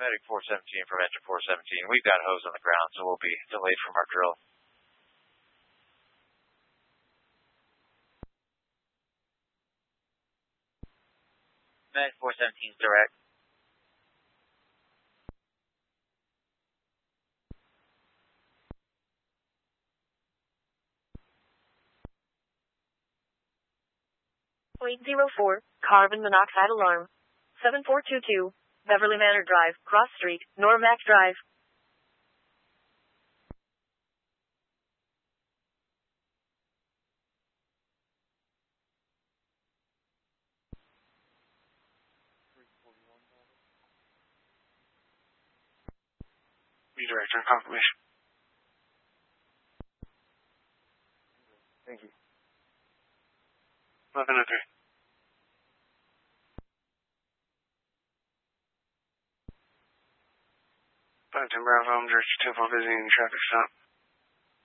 Medic 417 from engine 417. We've got hose on the ground, so we'll be delayed from our drill. Medic 417 is direct. .04, carbon monoxide alarm. 7422, Beverly Manor Drive, Cross Street, Normac Drive. Director, confirmation. Thank you. 1103. Bravo, I'm Director 2 for visiting traffic stop.